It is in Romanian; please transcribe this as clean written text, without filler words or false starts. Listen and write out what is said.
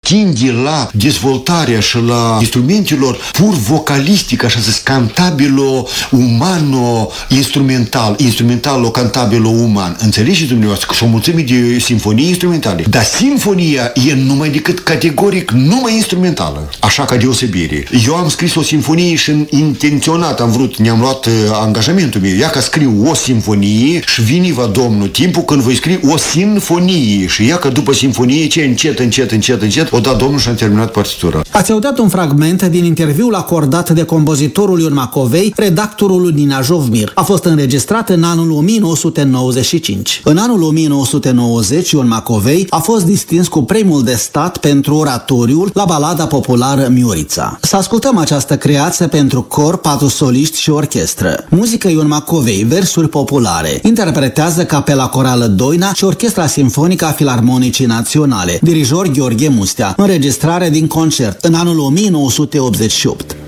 tinde la dezvoltarea și la instrumentelor pur vocalistic, așa zis, cantabilo umano instrumental, instrumentalo cantabilo uman. Înțelegeți dumneavoastră? Și o mulțime de simfonii instrumentale. Dar simfonia e numai decât categoric numai instrumentală. Așa ca deosebire. Eu am scris o simfonie și intenționat am vrut, ne-am luat angajamentul meu. Ia ca scriu o simfonie și vine va Domnul timpul când voi scrie o sinfonie. Și ia că după simfonie ce încet, o da Domnul și am terminat partitura. Ați audat un fragment din interviul acordat de compozitorul Ion Macovei, redactorul Nina Jovmir. A fost înregistrat în anul 1995. În anul 1990, Ion Macovei a fost distins cu premiul de stat pentru oratoriul la balada populară Miorița. Să ascultăm această creație pentru cor, 4 soliști și orchestră. Muzică Ion Macovei, versuri populare. Interpretează Capela Corală Doina și Orchestra Simfonică a Filarmonicii Naționale. Dirijor Gheorghe Mustea. Înregistrare din concert în anul 1988.